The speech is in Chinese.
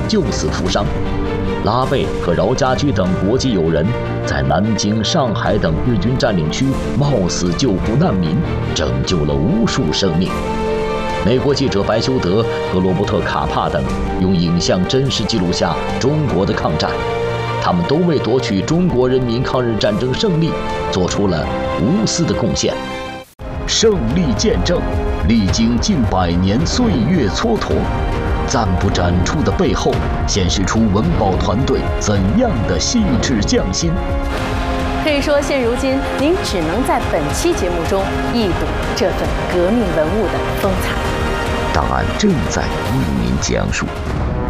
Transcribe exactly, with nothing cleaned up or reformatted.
救死扶伤。拉贝和饶家驹等国际友人在南京、上海等日军占领区冒死救护难民，拯救了无数生命。美国记者白修德和罗伯特·卡帕等用影像真实记录下中国的抗战，他们都为夺取中国人民抗日战争胜利做出了无私的贡献。胜利见证历经近百年岁月蹉跎，暂不展出的背后，显示出文保团队怎样的细致匠心。 可以说，现如今您只能在本期节目中一睹这份革命文物的风采。 档案正在为您讲述。